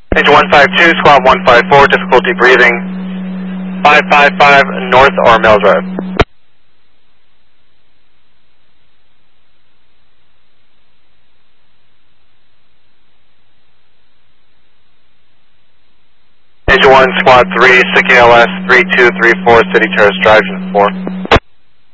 Engine 152, squad 154, difficulty breathing, 555 North Armel Drive. Engine 1, squad 3, SICK ALS 3234, City Terrace Drive, Unit 4.